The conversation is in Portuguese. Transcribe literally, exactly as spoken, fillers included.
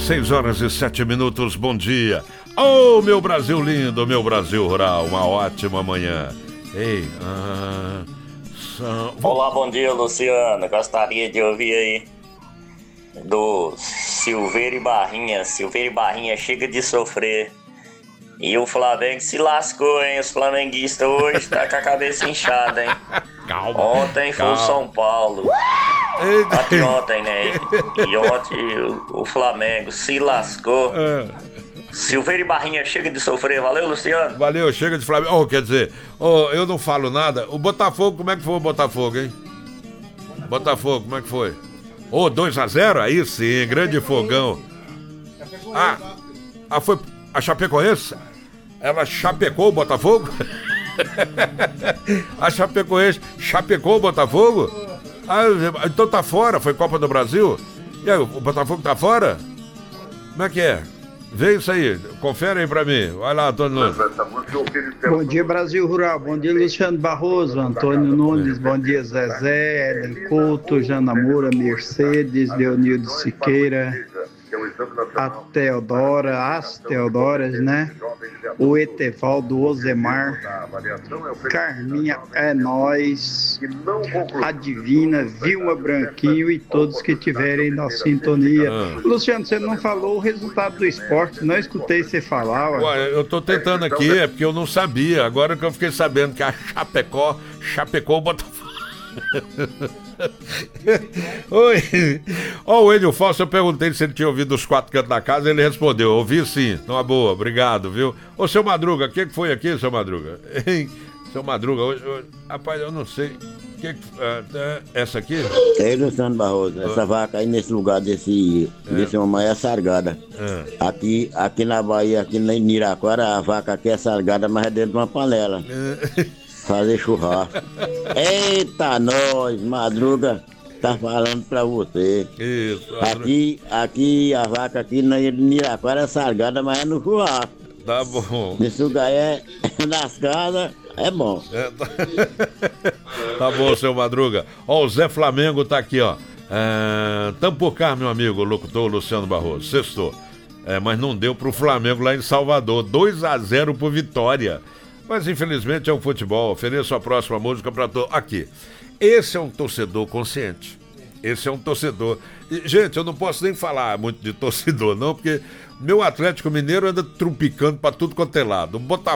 seis horas e sete minutos, bom dia. Oh, meu Brasil lindo, meu Brasil rural, uma ótima manhã. Ei, ah, são... Olá, bom dia, Luciano. Gostaria de ouvir aí do Silveira e Barrinha. Silveira e Barrinha chega de sofrer. E o Flamengo se lascou, hein? Os flamenguistas hoje tá com a cabeça inchada, hein? Calma. Ontem calma. foi o São Paulo. Ontem, ontem, né? E ontem o, o Flamengo se lascou. É. Silveira e Barrinha chega de sofrer. Valeu, Luciano. Valeu, chega de Flamengo. Oh, quer dizer, oh, eu não falo nada. O Botafogo, como é que foi o Botafogo, hein? Botafogo, como é que foi? Ô, oh, dois a zero? Aí sim, grande fogão. Ah, ah foi a Chapecoense? Ela chapecou o Botafogo? A Chapecoense chapecou o Botafogo? Ah, então tá fora, foi Copa do Brasil? E aí, o Botafogo tá fora? Como é que é? Vê isso aí, confere aí pra mim. Vai lá, Antônio Nunes. Bom dia, Brasil Rural. Bom dia, Luciano Barroso, Antônio Nunes. Bom dia, Zezé, Eden Couto, Jana Moura, Mercedes, Leonildo Siqueira, a Teodora, as Teodoras, né? O Etevaldo, o Ozemar, Carminha, é nóis, a Divina, Vilma Branquinho e todos que tiverem na sintonia. Ah. Luciano, você não falou o resultado do esporte, não escutei você falar. Ué. Ué, eu tô tentando aqui, é porque eu não sabia. Agora que eu fiquei sabendo que a Chapecó chapecou o Botafogo. Oi. Ó, o Enio Falso, eu perguntei se ele tinha ouvido os quatro cantos da casa, ele respondeu, ouvi sim, uma boa, obrigado, viu? Ô, seu Madruga, o que que foi aqui, seu Madruga? Hein? Seu Madruga, hoje, hoje, rapaz, eu não sei, que que, uh, essa aqui? Ei, Luciano Barroso, essa ah. vaca aí nesse lugar desse, é. desse mamãe é sargada. É. Aqui, aqui na Bahia, aqui na Niraquara, a vaca aqui é sargada, mas é dentro de uma panela. É. Fazer churrasco. Eita, nós, Madruga, tá falando pra você. Isso. Aqui, aqui, a vaca aqui na Niraquara é sargada, mas é no churrasco. Tá bom. Nesse lugar é nas casas, é bom. É, tá... tá bom, seu Madruga. Ó, o Zé Flamengo tá aqui, ó. É... Tamo por cá, meu amigo, o locutor Luciano Barroso. Sextou. É, mas não deu pro Flamengo lá em Salvador. dois a zero pro Vitória. Mas infelizmente é um futebol. Ofereço a próxima música para todos. Aqui. Esse é um torcedor consciente. Esse é um torcedor. E, gente, eu não posso nem falar muito de torcedor, não, porque meu Atlético Mineiro anda trupicando para tudo quanto é lado. O Botafogo